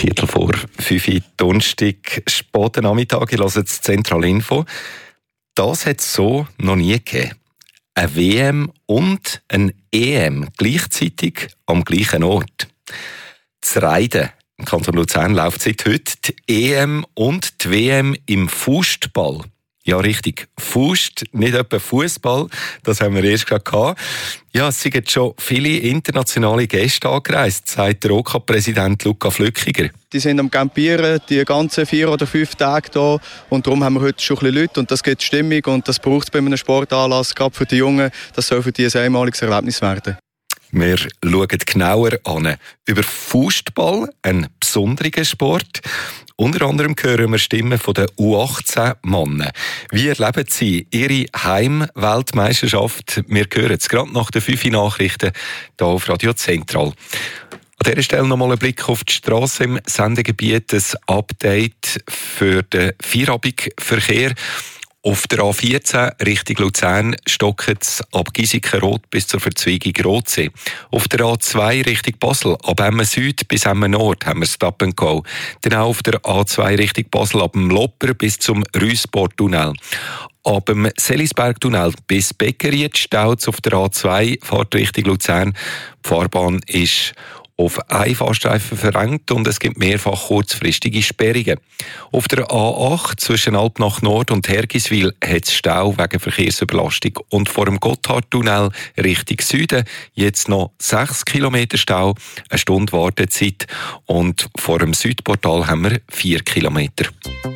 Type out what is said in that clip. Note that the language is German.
Viertel vor 5 Uhr, Donnerstag, späten Nachmittag. Ich höre das Zentralinfo. Das hat es so noch nie gegeben. Eine WM und eine EM gleichzeitig am gleichen Ort. Das Reiden im Kanton Luzern läuft seit heute die EM und die WM im Fußball. Ja, richtig. Fußt, nicht etwa Fußball. Das haben wir erst gerade gehabt. Ja, es sind jetzt schon viele internationale Gäste angereist, sagt der OK-Präsident Luca Flückiger. Die sind am Campieren die ganzen 4 oder 5 Tage hier und darum haben wir heute schon ein bisschen Leute und das gibt Stimmung und das braucht es bei einem Sportanlass, gerade für die Jungen. Das soll für die ein einmaliges Erlebnis werden. Wir schauen genauer an. Über Fußball, einen besonderen Sport. Unter anderem hören wir Stimmen von den U18-Mannen. Wie erleben sie ihre Heimweltmeisterschaft? Wir hören es gerade nach den 5 Nachrichten hier auf Radio Zentral. An dieser Stelle nochmal ein Blick auf die Strasse im Sendegebiet. Ein Update für den Feierabendverkehr. Auf der A14 Richtung Luzern stockt es ab Giesikenrot bis zur Verzweigung Rotsee. Auf der A2 Richtung Basel ab Emmen Süd bis Emmen Nord haben wir Stop and Go. Dann auch auf der A2 Richtung Basel ab dem Lopper bis zum Rüssportunnel. Ab dem Selisbergtunnel bis Beckeriet staut es auf der A2 Fahrt Richtung Luzern. Die Fahrbahn ist auf einen Fahrstreifen verrenkt und es gibt mehrfach kurzfristige Sperrungen. Auf der A8 zwischen Alp nach Nord und Hergiswil hat es Stau wegen Verkehrsüberlastung. Und vor dem Gotthardtunnel Richtung Süden jetzt noch 6 Kilometer Stau, eine Stunde Wartezeit. Und vor dem Südportal haben wir 4 Kilometer.